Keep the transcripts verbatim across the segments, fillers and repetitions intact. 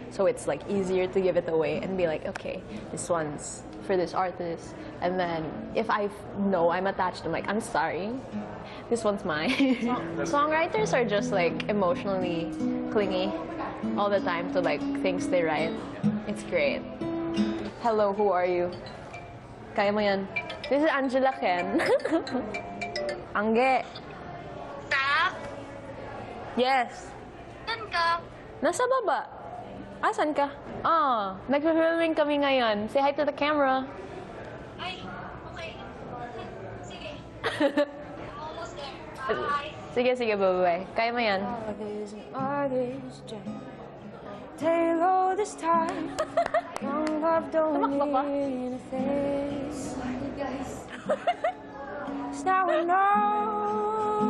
So it's like easier to give it away and be like, okay, this one's for this artist. And then if I know I'm attached, I'm like, I'm sorry, this one's mine. Songwriters are just like emotionally clingy all the time to like things they write. It's great. Hello, who are you? Kaya mo yan. This is Angela Ken. Angge. Tak? Yes. Saan ka? Nasa baba. Asan ka? Ah, nag-filming kami ngayon. Say hi to the camera. Ay, okay. Sige. I'm almost there. Bye. Sige, sige, bye-bye. Kaya mo yan. Taylor this time. Young love don't mean a thing. Sorry, guys. Now I know.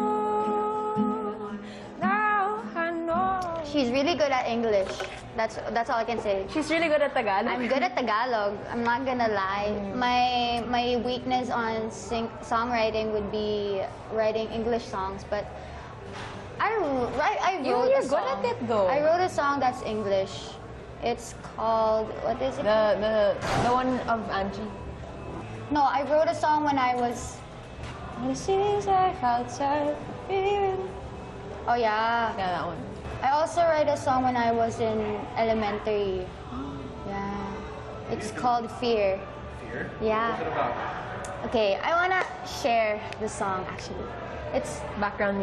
Now I know. She's really good at English. That's that's all I can say. She's really good at Tagalog. I'm good at Tagalog. I'm not gonna lie. My my weakness on sing songwriting would be writing English songs, but I I, I You, wrote you're a good song. at it though. I wrote a song that's English. It's called, what is it? The the the one of Angie. No, I wrote a song when I was. When it seems like outside. Oh yeah. Yeah, that one. I also wrote a song when I was in elementary. Yeah. It's called Fear. Fear? Yeah. What's it about? Okay, I wanna share the song actually. It's Background